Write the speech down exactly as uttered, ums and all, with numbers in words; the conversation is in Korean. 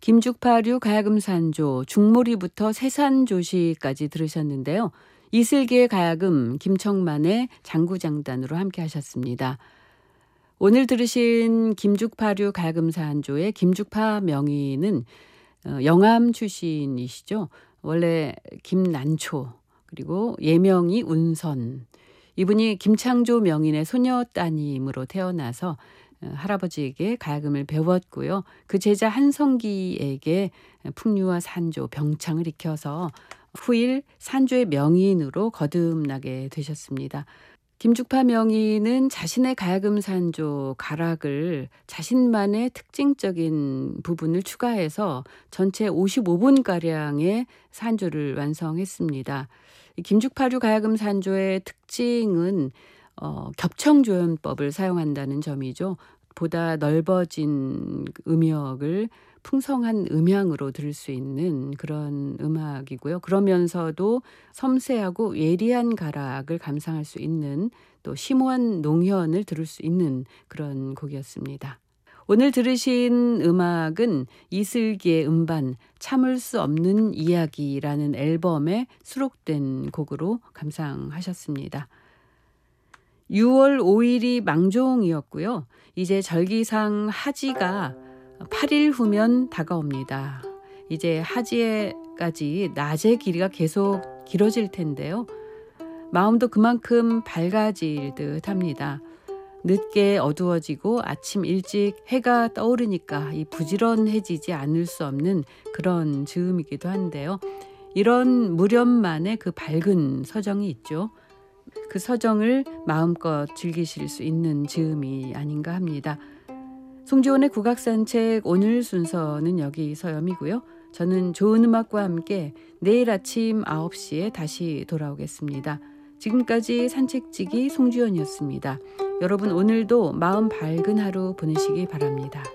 김죽파류 가야금산조, 중모리부터 세산조시까지 들으셨는데요. 이슬기의 가야금, 김청만의 장구장단으로 함께 하셨습니다. 오늘 들으신 김죽파류 가야금산조의 김죽파 명의는 영암 출신이시죠. 원래 김난초, 그리고 예명이 운선. 이분이 김창조 명인의 소녀 따님으로 태어나서 할아버지에게 가야금을 배웠고요. 그 제자 한성기에게 풍류와 산조, 병창을 익혀서 후일 산조의 명인으로 거듭나게 되셨습니다. 김죽파 명인은 자신의 가야금 산조 가락을 자신만의 특징적인 부분을 추가해서 전체 오십오 분가량의 산조를 완성했습니다. 김죽파류 가야금 산조의 특징은 어, 겹청조연법을 사용한다는 점이죠. 보다 넓어진 음역을 풍성한 음향으로 들을 수 있는 그런 음악이고요. 그러면서도 섬세하고 예리한 가락을 감상할 수 있는, 또 심오한 농현을 들을 수 있는 그런 곡이었습니다. 오늘 들으신 음악은 이슬기의 음반 참을 수 없는 이야기라는 앨범에 수록된 곡으로 감상하셨습니다. 유월 오일이 망종이었고요. 이제 절기상 하지가 팔 일 후면 다가옵니다. 이제 하지에까지 낮의 길이가 계속 길어질 텐데요. 마음도 그만큼 밝아질 듯 합니다. 늦게 어두워지고 아침 일찍 해가 떠오르니까 이 부지런해지지 않을 수 없는 그런 즈음이기도 한데요. 이런 무렵만의 그 밝은 서정이 있죠. 그 서정을 마음껏 즐기실 수 있는 즈음이 아닌가 합니다. 송지원의 국악산책 오늘 순서는 여기서 여미고요. 저는 좋은 음악과 함께 내일 아침 아홉 시에 다시 돌아오겠습니다. 지금까지 산책지기 송지원이었습니다. 여러분 오늘도 마음 밝은 하루 보내시기 바랍니다.